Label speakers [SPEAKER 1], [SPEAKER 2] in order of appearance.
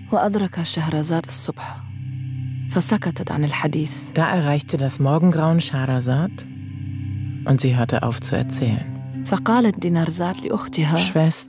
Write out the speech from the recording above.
[SPEAKER 1] وأدرك شهرزاد الصبح فسكتت عن الحديث.
[SPEAKER 2] Da erreichte das Morgengrauen Schahrazad und sie hörte auf zu erzählen.
[SPEAKER 1] فقالت دينارزاد لأختها:
[SPEAKER 2] Schwester,